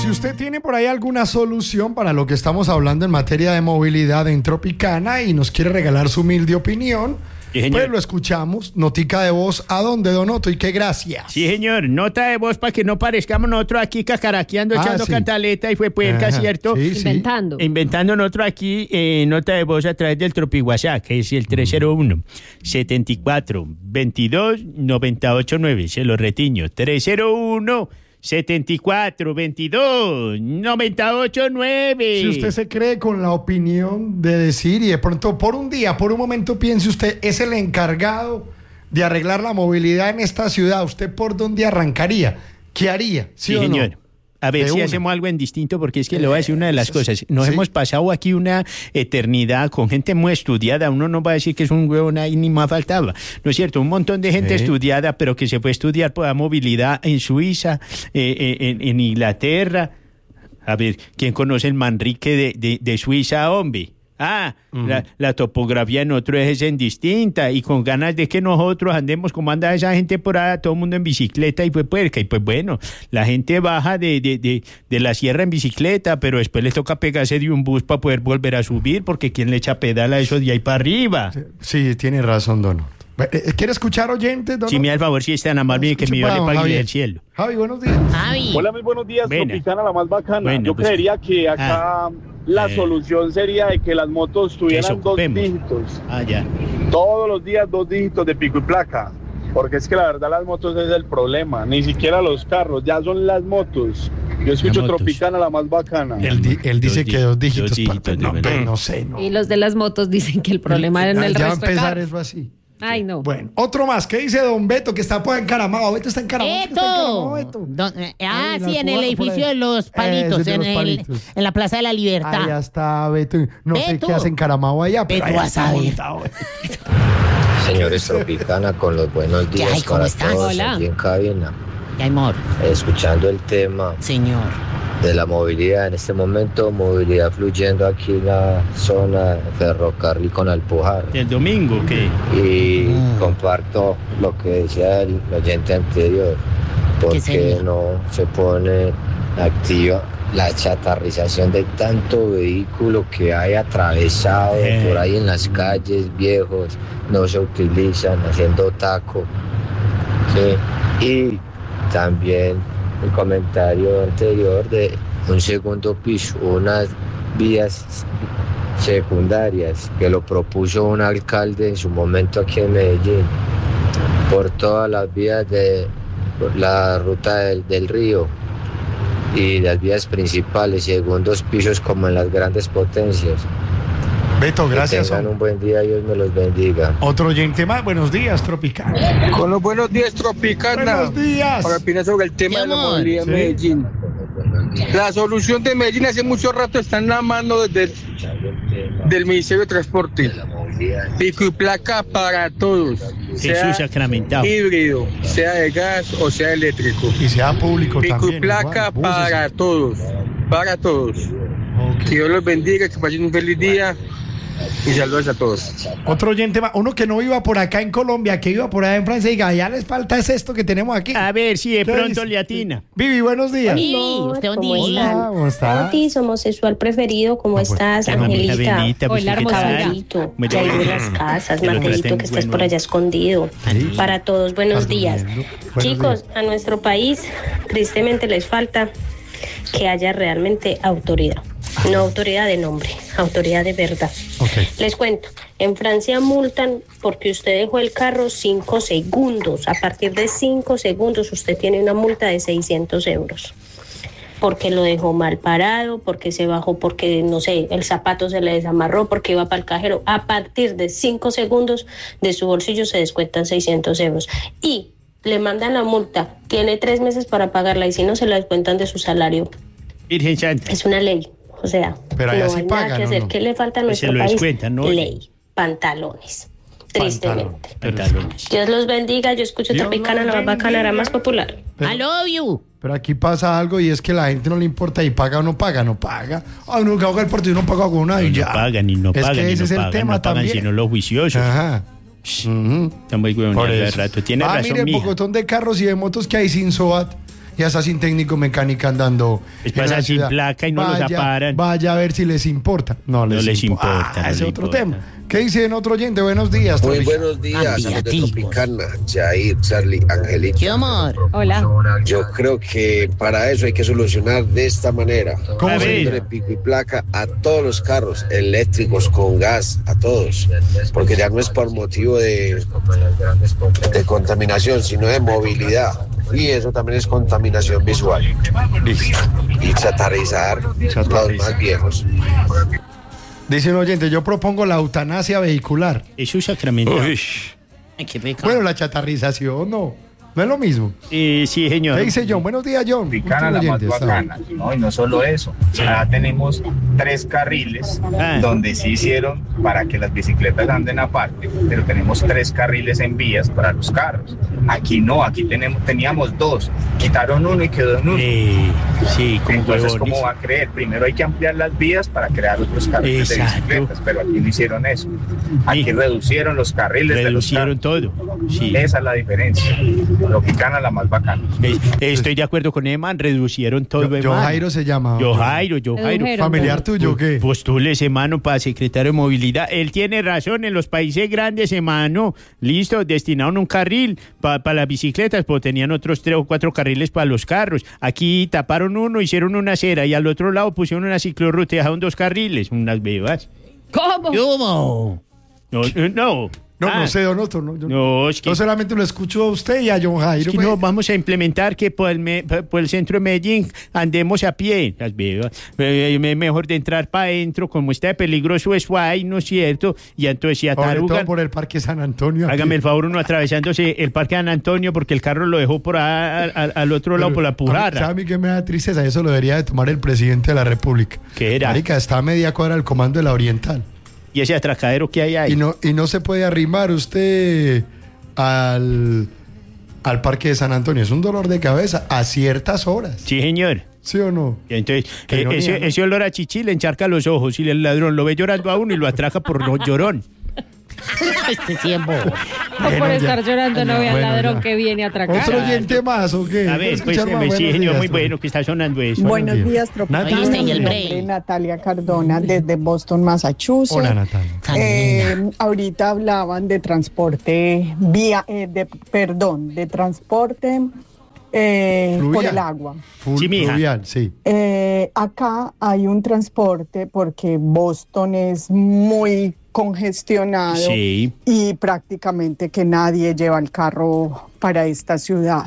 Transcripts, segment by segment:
si usted tiene por ahí alguna solución para lo que estamos hablando en materia de movilidad en Tropicana y nos quiere regalar su humilde opinión, sí, pues lo escuchamos. Notica de voz, ¿a dónde, Don Otto? Y qué gracias. Sí, señor, nota de voz para que no parezcamos nosotros aquí cacaraqueando, echando sí. cantaleta y fue puerca, Ajá, ¿cierto? sí, sí. Inventando nosotros aquí nota de voz a través del TropiWhatsApp, que es el 301-74-22-989. Se lo retiño, 301-74-22-989. Si usted se cree con la opinión de decir y de pronto por un día, por un momento piense usted, es el encargado de arreglar la movilidad en esta ciudad, ¿usted por dónde arrancaría? ¿Qué haría? Sí, ¿Sí o señor. no? A ver De si una. hacemos algo en distinto, porque es que le voy a decir una de las cosas. Nos sí. hemos pasado aquí una eternidad con gente muy estudiada. Uno no va a decir que es un huevón ahí, ni más faltaba. ¿No es cierto? Un montón de gente Sí. estudiada, pero que se fue a estudiar por la movilidad en Suiza, en Inglaterra. A ver, ¿quién conoce el Manrique de Suiza, hombre? La topografía en otro eje es distinta y con ganas de que nosotros andemos como anda esa gente por ahí, todo el mundo en bicicleta y fue puerca. Y pues bueno, la gente baja de la sierra en bicicleta, pero después les toca pegarse de un bus para poder volver a subir, porque ¿quién le echa pedal a eso de ahí para arriba? Sí, tiene razón, Don Otto. ¿Quiere escuchar oyentes, Don Si me Otto? da el favor, si es tan amable que me Escuche, le pague Javi. del cielo. Javi, buenos días. Hola, muy buenos días, Buena. Tropicana, la más bacana. Bueno, Yo pues, creería que acá la solución sería de que las motos tuvieran dos desocupemos. dígitos. Ya. Todos los días 2 dígitos de pico y placa. Porque es que la verdad las motos es el problema. Ni siquiera los carros, ya son las motos. Yo escucho Las motos. Tropicana, la más bacana. Él dice que 2 dígitos. Dos dígitos, pero no, de verdad. no sé, no. Y los de las motos dicen que el problema es en el Ya va a resto de empezar carros. eso así. Ay, no. Bueno, otro más. ¿Qué dice Don Beto? Que está por encaramado. Beto está encaramado. ¡Esto! Ay, Sí, en la el por edificio ahí. de los palitos, Ese de los en palitos. la Plaza de la Libertad. Allá está Beto. No sé Beto. qué hace encaramado allá, pero Beto, allá a está saber. montado. Señores Tropicana, con los buenos días Ay, ¿cómo para estás? todos Hola. aquí en cabina. Mi amor, Escuchando el tema señor. de la movilidad en este momento, movilidad fluyendo aquí en la zona de ferrocarril con Alpujar. ¿El domingo qué? Y comparto lo que decía el oyente anterior, porque sería? no se pone activa la chatarrización de tanto vehículo que hay atravesado por ahí en las calles, viejos, no se utilizan, haciendo taco. ¿Sí? Y también el comentario anterior de un segundo piso, unas vías secundarias que lo propuso un alcalde en su momento aquí en Medellín, por todas las vías de la ruta del río y las vías principales, segundos pisos como en las grandes potencias. Beto, gracias. Que tengan hombre. un buen día, Dios me los bendiga. Otro oyente más. Buenos días, Tropicana. Con los buenos días, Tropicana. Buenos días. Para opinar sobre el tema Mi de la amor. movilidad en Sí. Medellín. La solución de Medellín hace mucho rato está en la mano del Ministerio de Transporte. Pico y placa para todos. Jesús Sea sacramentado. híbrido, sea de gas o sea eléctrico. Y sea público Pico también. y placa igual, buses. para todos. Para todos. Ok. Que Dios los bendiga, que pasen un feliz día. Y saludos a todos. Otro oyente más. Uno que no viva por acá en Colombia, que viva por allá en Francia y diga, ya les falta es esto que tenemos aquí. A ver si de ¿Qué pronto dice? le atina. Vivi, buenos días. Vivi, usted un ¿Cómo día. están? ¿Cómo está? Otis, homosexual preferido, ¿cómo estás, Qué mamita Angelita? bendita, pues, Hola, ¿qué hermosura. tal? Caballito, Muy ya bien. de las casas, Que lo Martelito, traten que estás bueno. por allá escondido. Sí. Para todos, buenos Estás días. durmiendo. Buenos Chicos, días. a nuestro país, tristemente les falta que haya realmente autoridad. No autoridad de nombre, autoridad de verdad. Ok. Les cuento, en Francia multan porque usted dejó el carro 5 segundos. A partir de 5 segundos usted tiene una multa de 600 euros. Porque lo dejó mal parado, porque se bajó, porque, no sé, el zapato se le desamarró, porque iba para el cajero. A partir de 5 segundos de su bolsillo se descuentan 600 euros. Y le mandan la multa, tiene 3 meses para pagarla y si no se la descuentan de su salario. Virgen Santa. Es una ley. O sea, Pero allá no sí hay pagan, nada que ¿o hacer. no? ¿Qué le falta a Pues se nuestro lo país? descuentan, ¿no? Ley, pantalones. Tristemente. Pantalones. Dios los bendiga. Yo escucho Dios Tropicana, los la más bacana, la más popular. I love you. Pero aquí pasa algo y es que la gente no le importa y paga o no paga, no paga. Ay, no, que haga el partido no paga con nada y No ya. pagan, ni no Es pagan, que ni ese no es el pagan, tema no pagan también. sino los juiciosos. Ajá. Ujú. Están muy Por huevones de eso. rato. Tiene razón, mire, el mija. pocotón de carros y de motos que hay sin SOAT. Y ya está sin técnico mecánica andando. Les en pasa la sin ciudad. placa y no los aparan. Vaya a ver si les importa. No les importa. no Ese es les otro importa. tema. ¿Qué dice en otro oyente? Buenos días. Muy Tropi. buenos días, amigos de Ambiativos. Tropicana, Jair, Charlie, Angelito. ¿Qué amor? Hola. Yo creo que para eso hay que solucionar de esta manera. ¿Cómo Poniéndole pico y placa a todos los carros eléctricos con gas, a todos, porque ya no es por motivo de contaminación, sino de movilidad. Y eso también es contaminación visual. Y chatarrizar los más viejos. Dice un oyente, yo propongo la eutanasia vehicular. Es un sacramento. Ay, qué pecado. Bueno, la chatarrización no es lo mismo. Sí, señor. ¿Qué dice John? Buenos días, John. Tropicana, la Último más oyente, está bacana, ¿no? Y no solo eso, ya tenemos 3 carriles donde sí hicieron para que las bicicletas anden aparte, pero tenemos 3 carriles en vías para los carros. Aquí no, aquí teníamos 2, quitaron uno y quedó en uno. Sí, como Entonces, huevones. ¿cómo va a creer? Primero hay que ampliar las vías para crear otros carriles de Exacto. bicicletas, pero aquí no hicieron eso. Aquí reducieron los carriles Reducieron de los carros. todo. Sí. Esa es la diferencia. Tropicana, la más bacana. Estoy de acuerdo con Eman, reducieron todo. Yo hermano. Jairo se llama. Yo Jairo. ¿Familiar tuyo o qué? Postúlese, hermano, para secretario de movilidad. Él tiene razón, en los países grandes, hermano, listo, destinaron un carril para las bicicletas, pues tenían otros 3 o 4 carriles para los carros. Aquí taparon uno, hicieron una acera y al otro lado pusieron una ciclorruta y dejaron 2 carriles, unas bebas. ¿Cómo? ¿Cómo? No. No sé, don Otto. No, es que... No solamente lo escucho a usted y a John Jairo. Es que no, vamos a implementar que por el centro de Medellín andemos a pie. Las bebas. Mejor de entrar para adentro, como está de peligroso eso ahí, ¿no es cierto? Y entonces si Sobre todo atarugan, por el Parque San Antonio. hágame el favor uno atravesándose el Parque San Antonio porque el carro lo dejó por al otro lado por la Pujarra. ¿Sabe a mí que me da tristeza? Eso lo debería de tomar el presidente de la República. ¿Qué era? Marica, está a media cuadra del comando de la Oriental. Y ese atracadero que hay ahí. Y no se puede arrimar usted al Parque de San Antonio. Es un dolor de cabeza a ciertas horas. Sí, señor. ¿Sí o no? Y entonces, Qué ironía, ¿no? ese olor a chichi le encharca los ojos y el ladrón lo ve llorando a uno y lo atraca por no llorón. Este tiempo. O por estar llorando no ve al bueno, ladrón ya. que viene a atracar. ¿Otro oyente más o qué? A ver, pues, Escuchar más. sí, Buenos señor, días, muy Tropi. bueno que está sonando eso. Buenos Buenos días, Tropicana. Natalia. Mi Y el nombre break. es Natalia Cardona desde Boston, Massachusetts. Hola, Natalia. Tan linda. Ahorita hablaban de transporte de transporte por Fluvial. el agua. Sí, mija. Fluvial, sí. Acá hay un transporte porque Boston es muy congestionado Sí. y prácticamente que nadie lleva el carro para esta ciudad.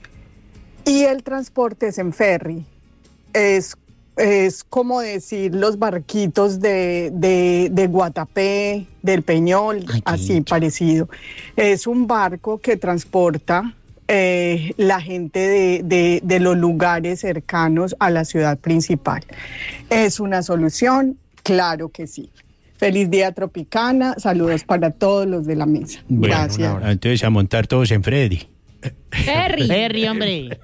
Y el transporte es en ferry. Es como decir los barquitos de Guatapé, del Peñol, Ay, qué así lindo. parecido. Es un barco que transporta la gente de los lugares cercanos a la ciudad principal. ¿Es una solución? Claro que sí. Feliz día, Tropicana. Saludos para todos los de la mesa. Bueno, Gracias. entonces a montar todos en Freddy. Ferry. Ferry, hombre.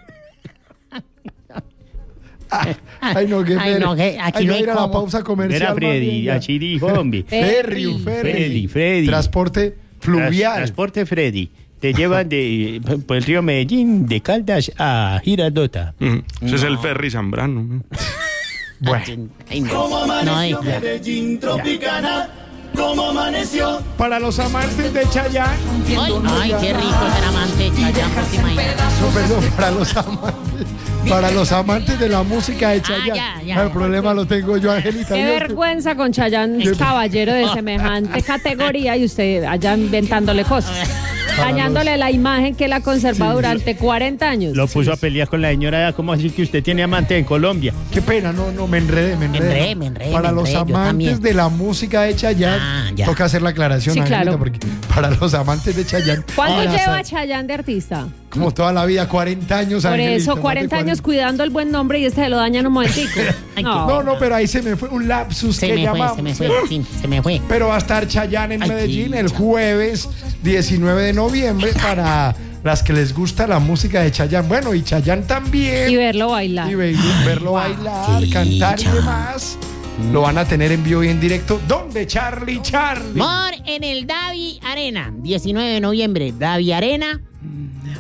Ay, no, qué Ay, no, que aquí no hay ir a la cómo. pausa comercial. Era más bien, Freddy, ya. así dijo, hombre. Ferry, un ferry. Freddy. Transporte fluvial. Transporte Freddy. Te llevan por el río Medellín, de Caldas a Girardota. Ese es el ferry Zambrano. Bueno, Ay, no. No, para los amantes de Chayanne. ay, qué rico ser amante de Chayanne, porque imagínate. No, perdón, para los amantes de la música de Chayanne. ya. El problema lo tengo yo, Angelita. Qué ¿vio? vergüenza con Chayanne, caballero de semejante categoría y usted allá inventándole cosas. Dañándole la imagen que él ha conservado durante 40 años. Lo puso a pelear con la señora. ¿Cómo así que usted tiene amante en Colombia? Qué pena, no, me enredé. Me enredé, Para los yo amantes también. de la música de Chayanne, ya. toca hacer la aclaración, Sí, Angelita, claro. porque para los amantes de Chayanne, ¿Cuánto ahora lleva sa- Chayanne de artista? como toda la vida, 40 años, Por Angelita, eso, más de 40 años cuidando el buen nombre y este se lo dañan un momentico. No, pero ahí se me fue un lapsus Se que me llamamos. fue, sí, se me fue. Pero va a estar Chayanne en Ay, Medellín el chicha. jueves 19 de noviembre para las que les gusta la música de Chayanne. Bueno, y Chayanne también. Y verlo bailar. Y verlo bailar, cantar y chicha. demás. Lo van a tener en vivo y en directo. ¿Dónde, Charlie? Mor en el Davi Arena, 19 de noviembre, Davi Arena.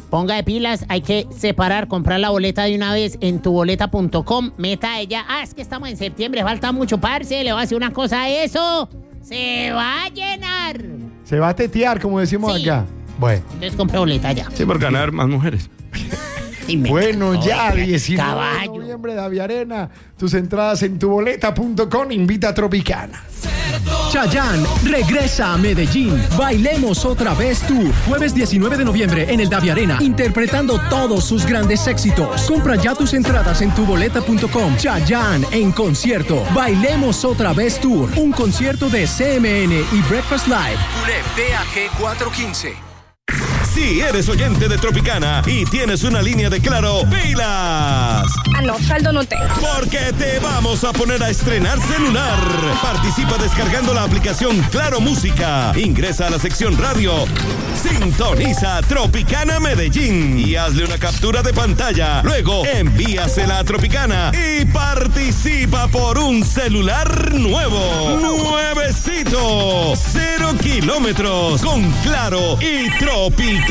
Ponga de pilas, hay que separar, comprar la boleta de una vez en tuboleta.com. Meta ella. Es que estamos en septiembre, falta mucho, parce. Le voy a hacer una cosa a eso. Se va a llenar. Se va a tetear, como decimos acá. Bueno. Entonces compre boleta ya. Sí, por ganar más mujeres. Bueno, ya, 19 de noviembre, David Arena. Tus entradas en tuboleta.com. Invita a Tropicana. Chayanne regresa a Medellín. Bailemos otra vez tour. Jueves 19 de noviembre en el Davi Arena, interpretando todos sus grandes éxitos. Compra ya tus entradas en tuboleta.com. Chayanne en concierto. Bailemos otra vez tour. Un concierto de CMN y Breakfast Live. DAG 415. Si eres oyente de Tropicana y tienes una línea de Claro, ¡pilas! No, saldo no tengo. Porque te vamos a poner a estrenar celular. Participa descargando la aplicación Claro Música. Ingresa a la sección radio. Sintoniza Tropicana Medellín y hazle una captura de pantalla. Luego envíasela a Tropicana y participa por un celular nuevo. Nuevecito. 0 kilómetros con Claro y Tropicana.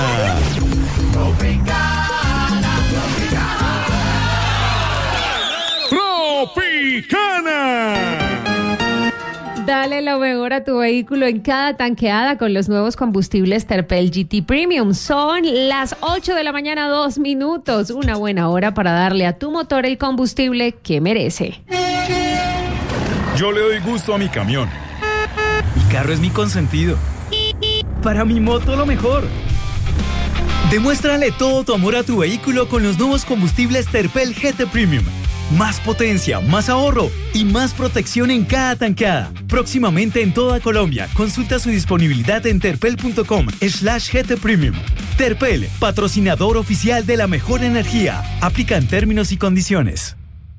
Dale lo mejor a tu vehículo en cada tanqueada con los nuevos combustibles Terpel GT Premium. Son las 8 de la mañana, 2 minutos. Una buena hora para darle a tu motor el combustible que merece. Yo le doy gusto a mi camión. Mi carro es mi consentido. Para mi moto lo mejor. Demuéstrale todo tu amor a tu vehículo con los nuevos combustibles Terpel GT Premium. Más potencia, más ahorro y más protección en cada tanqueada. Próximamente en toda Colombia. Consulta su disponibilidad en terpel.com/GT Premium. Terpel, patrocinador oficial de la mejor energía. Aplican términos y condiciones.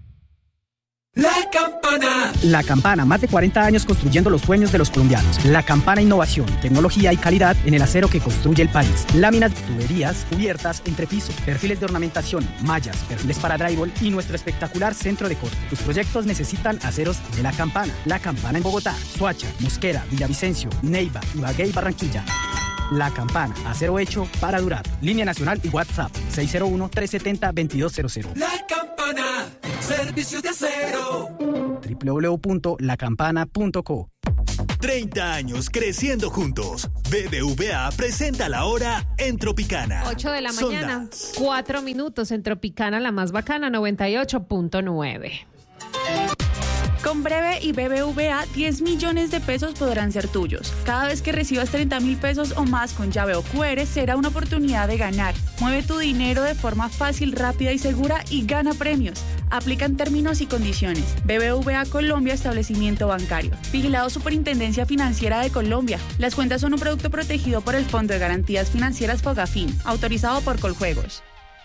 La Campana. La Campana, más de 40 años construyendo los sueños de los colombianos. La Campana, innovación, tecnología y calidad en el acero que construye el país. Láminas, tuberías, cubiertas, entrepiso, perfiles de ornamentación, mallas, perfiles para drywall y nuestro espectacular centro de corte. Tus proyectos necesitan aceros de La Campana. La Campana en Bogotá, Soacha, Mosquera, Villavicencio, Neiva, Ibagué y Barranquilla. La Campana, acero hecho para durar. Línea nacional y WhatsApp 601-370-2200. La Campana, servicio de acero. www.lacampana.co. 30 años creciendo juntos. BBVA presenta la hora en Tropicana. 8 de la mañana, 4 minutos en Tropicana, la más bacana, 98.9. Con Breve y BBVA, 10 millones de pesos podrán ser tuyos. Cada vez que recibas 30.000 pesos o más con llave o QR, será una oportunidad de ganar. Mueve tu dinero de forma fácil, rápida y segura y gana premios. Aplican términos y condiciones. BBVA Colombia, establecimiento bancario. Vigilado Superintendencia Financiera de Colombia. Las cuentas son un producto protegido por el Fondo de Garantías Financieras Fogafín, autorizado por Coljuegos.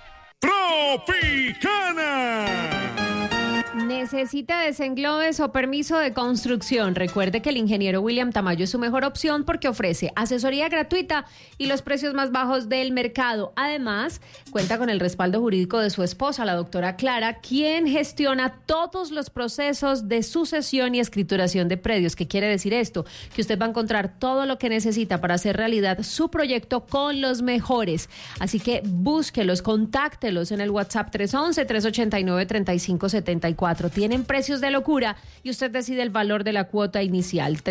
Tropicana. ¿Necesita desenglobes o permiso de construcción? Recuerde que el ingeniero William Tamayo es su mejor opción porque ofrece asesoría gratuita y los precios más bajos del mercado. Además, cuenta con el respaldo jurídico de su esposa, la doctora Clara, quien gestiona todos los procesos de sucesión y escrituración de predios. ¿Qué quiere decir esto? Que usted va a encontrar todo lo que necesita para hacer realidad su proyecto con los mejores. Así que búsquelos, contáctelos en el WhatsApp 311-389-3574. Tienen precios de locura y usted decide el valor de la cuota inicial.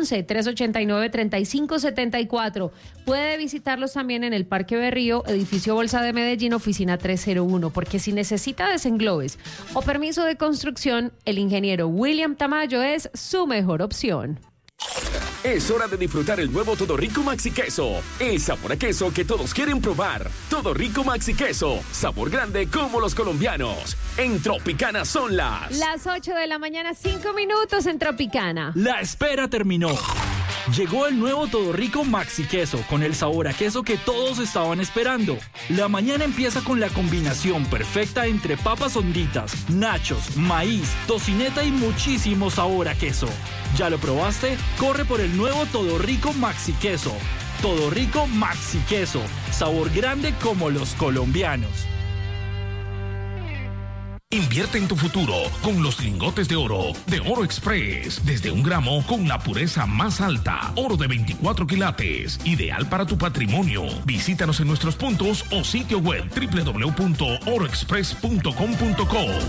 311-389-3574. Puede visitarlos también en el Parque Berrío, edificio Bolsa de Medellín, oficina 301, porque si necesita desenglobes o permiso de construcción, el ingeniero William Tamayo es su mejor opción. Es hora de disfrutar el nuevo Todo Rico Maxi Queso. El sabor a queso que todos quieren probar. Todo Rico Maxi Queso. Sabor grande como los colombianos. En Tropicana son las 8 de la mañana, 5 minutos en Tropicana. La espera terminó. Llegó el nuevo Todo Rico Maxi Queso con el sabor a queso que todos estaban esperando. La mañana empieza con la combinación perfecta entre papas honditas, nachos, maíz, tocineta y muchísimo sabor a queso. ¿Ya lo probaste? Corre por el nuevo Todo Rico Maxi Queso. Todo Rico Maxi Queso. Sabor grande como los colombianos. Invierte en tu futuro con los lingotes de Oro Express. Desde 1 gramo con la pureza más alta. Oro de 24 quilates. Ideal para tu patrimonio. Visítanos en nuestros puntos o sitio web www.oroexpress.com.co.